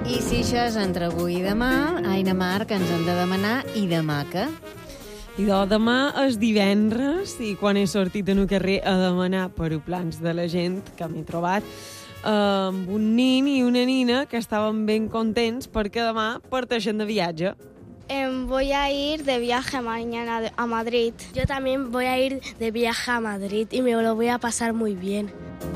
I si això és entre avui i demà, Aina Mar, que ens hem de demanar i demà què? I demà és divendres i quan he sortit en el carrer a demanar per plans de la gent que m'he trobat amb un nin i una nina que estaven ben contents perquè demà parteixen de viatge. Voy a ir de viaje mañana a Madrid. Yo también voy a ir de viaje a Madrid y me lo voy a pasar muy bien.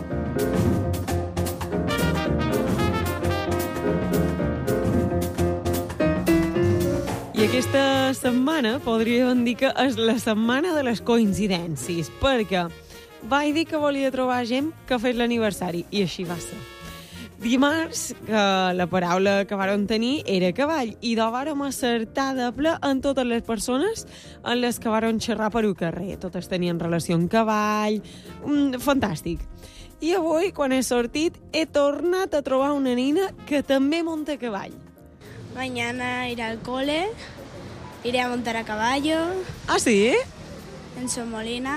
I aquesta setmana podríem dir que és la setmana de les coincidències, perquè vaig dir que volia trobar gent que fes l'aniversari, i així va ser. Dimarts, que la paraula que vàrem tenir era cavall, i vàrem acertar de ple en totes les persones en les que vàrem xerrar per el carrer. Totes tenien relació amb cavall, fantàstic. I avui, quan he sortit, he tornat a trobar una nina que també munta a cavall. Mañana iré al cole, iré a montar a caballo. Ah, sí? En Somolina.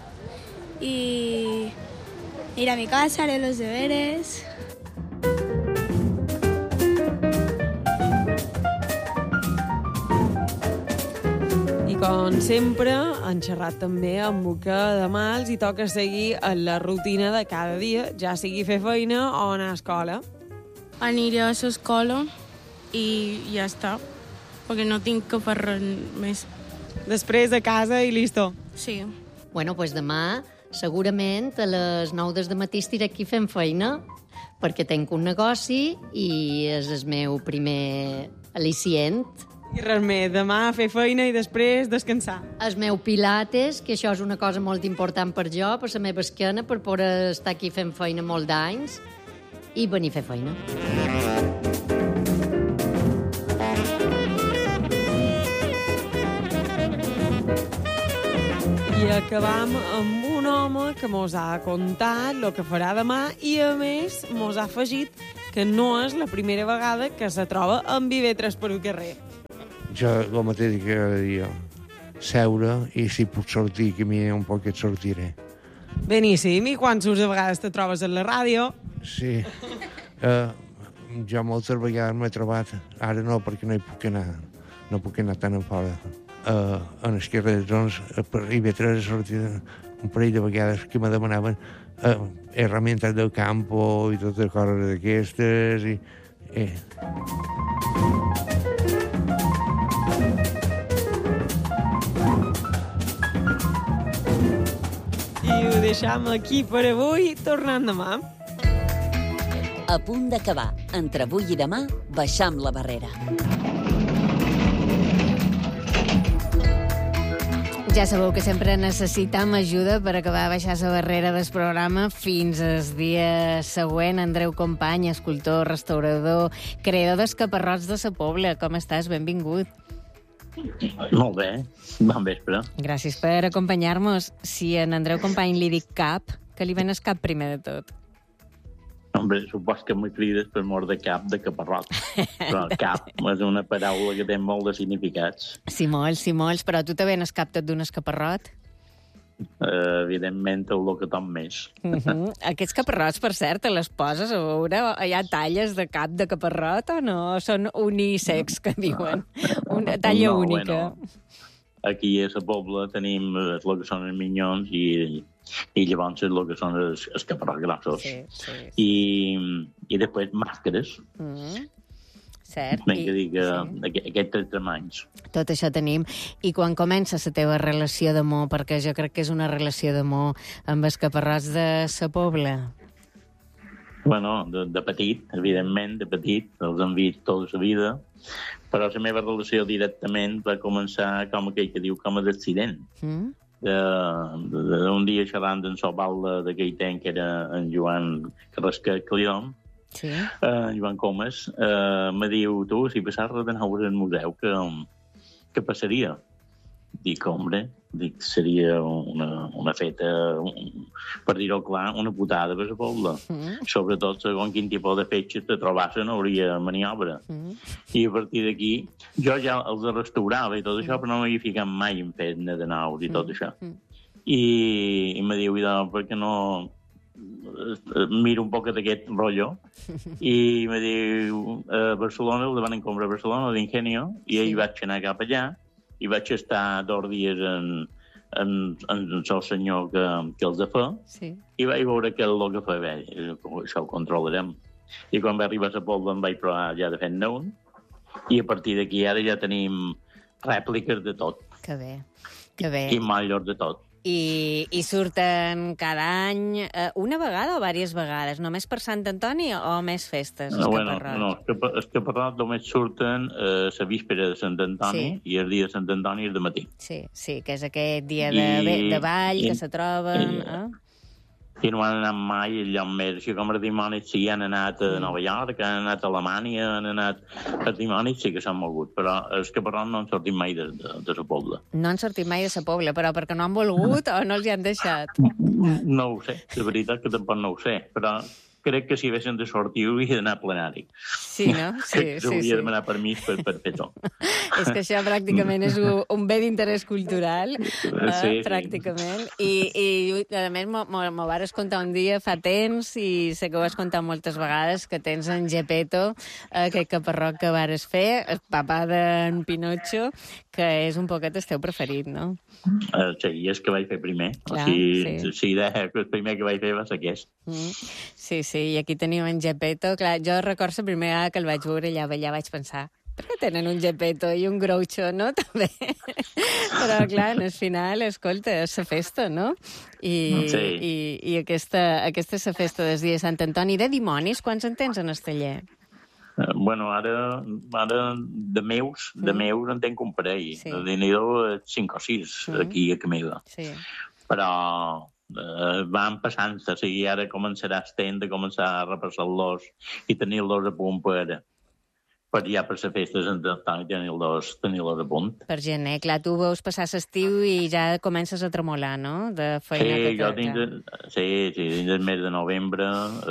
Y ir a mi casa, haré los deberes. I com sempre, han xerrat també amb el que demà els hi toca seguir en la rutina de cada dia, ja sigui fer feina o anar a escola. Aniré a l'escola i ja està, perquè no tinc que fer res més. Després a casa i listo. Sí. Bueno, doncs demà, segurament, a les 9 del matí estiré aquí fent feina, perquè tenc un negoci i és el meu primer al·licient. I res més, demà fer feina i després descansar. El meu pilates, que això és una cosa molt important per jo, per la meva esquena, per poder estar aquí fent feina molt d'anys i venir a fer feina. I acabam amb un home que mos ha contat el que farà demà i, a més, mos ha afegit que no és la primera vegada que se troba amb Vivetres per el carrer. Jo el mateix que cada dia, seure i si puc sortir, que m'hi un poc et sortiré. Beníssim, i quants a vegades te trobes a la ràdio? Sí, jo moltes vegades m'he trobat, ara no perquè no hi puc anar, no puc anar tan a fora. En els carrers, doncs, per IB3 he sortit un parell de vegades que me demanaven herramientas del campo i totes coses d'aquestes i... I ho deixam aquí per avui, tornant demà. A punt d'acabar. Entre avui i demà, baixam la barrera. Ja sabeu que sempre necessitam ajuda per acabar de baixar la barrera del programa fins al dia següent. Andreu Company, escultor, restaurador, creador d'escaparrots de la Pobla. Com estàs? Benvingut. Molt bé, bon vespre. Gràcies per acompanyar-nos. Si en Andreu Company li dic cap, que li ven el cap primer de tot? Hombre, supos que m'ho crides per mort de cap de caparrot. Però el cap és una paraula que té molt de significats. Sí, molts, però tu te ven el cap tot d'un escaparrot? Evidentment, el que tot més. Aquests caparrots, per cert, te les poses a veure? Hi ha talles de cap de caparrot o no? Són unisex, que diuen? Una talla única. Bueno, aquí a la Pobla tenim el que són els minyons i llavors el que són els caparrots grossos. Sí. I després màscares. Cert. Ben que dic aquests 3 anys. Tot això tenim. I quan comença la teva relació d'amor? Perquè jo crec que és una relació d'amor amb els caparrots de la Pobla. Bueno, de petit, evidentment, de petit, els hem vist tota la vida, però la meva relació directament va començar com aquell que diu com a d'accident. Un dia xerrant en Sobal d'aquell temps que era en Joan Carrasquer Clidom, Joan Comas, me diu, tu, si passar res de nou al museu, què passaria? Dic, hombre, seria una feta, per dir-ho clar, una putada per la Pobla. Sobretot, segons quin tipus de fetges te trobassin, no hauria maniobra. I a partir d'aquí, jo ja els restaurava i tot això, però no m'havia ficat mai en fer-ne de nous i tot això. I me diu, per què no miro un poc d'aquest rotllo i me diu a Barcelona, el demanen compra a Barcelona, d'Ingenio, i ahir vaig anar cap allà i vaig estar 2 dies en el senyor que els fa i vaig veure que el que fa bé, això ho controlarem. I quan va arribar a la Pobla em vaig provar ja de fer-ne un i a partir d'aquí ara ja tenim rèpliques de tot. Que bé, que bé. I malles de tot. I surten cada any una vegada o diverses vegades? Només per Sant Antoni o més festes? Els caparrots només surten la víspera de Sant Antoni i el dia de Sant Antoni és de matí. Sí, que és aquest dia de ball que se troben... I no han anat mai allà més. Així com els dimonis sí han anat a Nova York, han anat a Alemanya, han anat... Els dimonis sí que s'han mogut, però els caparrons no han sortit mai de la Pobla. No han sortit mai de la Pobla, però perquè no han volgut o no els hi han deixat? No ho sé, de veritat que tampoc no ho sé, però crec que si haguessin de sortir hauria d'anar a plenari. Sí, no? Sí. Hauria de demanar permís per fer això. És que això pràcticament és un bé d'interès cultural, pràcticament. I a més, m'ho vares contar un dia fa temps, i sé que ho has contat moltes vegades, que tens en Gepetto, aquest caparrot que vares fer, el papà d'en Pinocho, que és un poquet el teu preferit, no? Sí, és que vaig fer primer. Sí, el primer que vaig fer va ser aquest. Sí, i aquí tenim en Gepetto. Clar, jo recordo la primera vegada que el vaig veure allà vaig pensar, per què tenen un Gepetto i un Groucho, no? També. Però, clar, al final, escolta, és la festa, no? I aquesta és la festa del dia de Sant Antoni. De dimonis, quants en tens en el taller? Bueno, ara de meus en tenc un parell. N'hi 5 o 6 aquí a Camila. Però van passant-se, o sigui, ara començarà de començar a repassar-los i tenir-los a punt per ja per la festa de Sant Antoni tenir-los a punt. Per gener, clar, tu veus passar l'estiu i ja comences a tremolar, no? De feina dins del mes de novembre,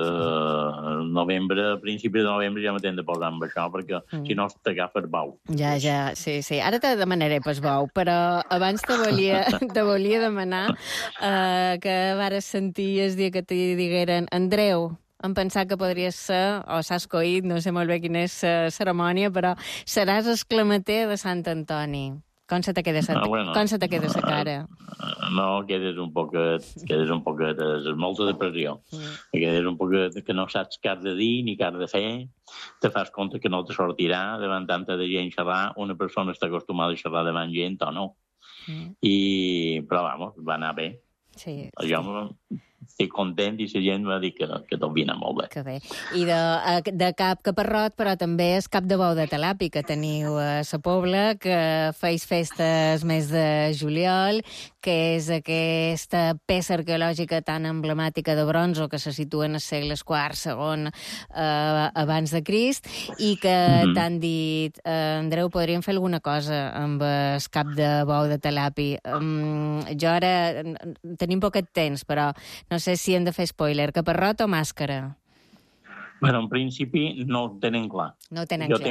a principis de novembre ja m'he de posar amb això, perquè si no t'agafa el bou. Ja, sí. Ara te demanaré pel bou, però abans te volia demanar que vares sentir el dia que te digueren Andreu, em pensava que podries ser, o s'ha escollit, no sé molt bé quina és la ceremònia, però seràs el clamater de Sant Antoni. Com se te queda la cara? No, quedes un poquet, és molta depressió. Quedes un poquet que no saps què has de dir ni què has de fer, te fas compte que no te sortirà davant tanta de gent xerrar, una persona està acostumada a xerrar davant gent o no. Però, vamos, va anar bé. Jo estic content i la gent va dir que tot vina molt bé. Que bé. I de cap caparrot, però també és cap de bou de Talapi, que teniu a la Pobla, que feis festes mes de juliol, que és aquesta peça arqueològica tan emblemàtica de Bronzo que se situa en els segles IV, segon abans de Crist, i que t'han dit, Andreu, podríem fer alguna cosa amb el cap de bou de Talapi. Jo ara tenim poquet temps, però no sé si hem de fer spoiler. Caparrot o màscara? Bueno, en principi no ho tenen clar. No ho tenen clar. Jo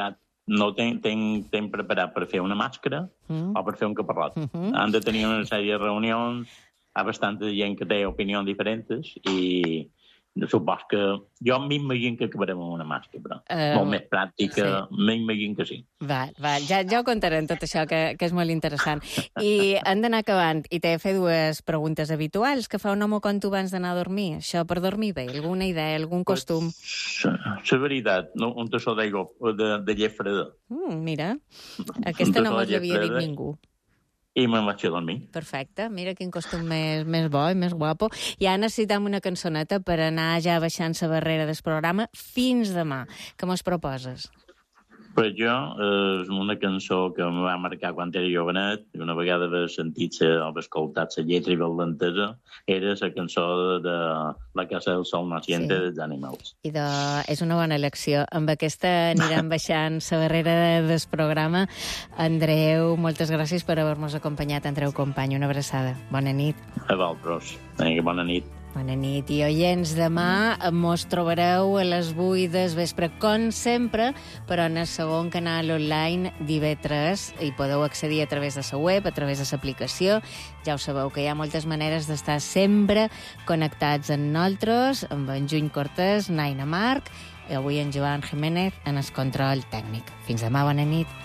tenc preparat per fer una màscara o per fer un caparrot. Han de tenir una sèrie de reunions, hi ha bastanta gent que té opinions diferents i supos que jo m'imagino que acabarem amb una màscara, però molt més pràctica, m'imagino que sí. Ja ho contarem tot això, que és molt interessant. I hem d'anar acabant, i t'he de fer 2 preguntes habituals que fa un home quan tu abans d'anar a dormir. Això per dormir bé, alguna idea, algun costum? La veritat, un tassó d'aigua de llet freda. Mira, aquesta no m'ho havia dit ningú. I me'n vaig a dormir. Perfecte, mira quin costum més bo i més guapo. Ja necessitam una cançoneta per anar ja baixant la barrera del programa. Fins demà. Què mos proposes? Per jo, és una cançó que em va marcar quan era jovenet, i una vegada haver sentit o haver escoltat la lletra i l'entesa, era la cançó de La Casa del Sol Naciente dels Animals. És una bona elecció. Amb aquesta anirem baixant la barrera del programa. Andreu, moltes gràcies per haver-nos acompanyat. Andreu Company, una abraçada. Bona nit. A vosaltres. Bona nit. Bona nit i oients, demà mos trobareu a les 8 del vespre, com sempre, però en el segon canal online d'IV3 hi podeu accedir a través de la web, a través de l'aplicació. Ja ho sabeu que hi ha moltes maneres d'estar sempre connectats amb nosaltres, amb en Juny Cortés, Naina Marc, i avui en Joan Jiménez en el control tècnic. Fins demà, bona nit.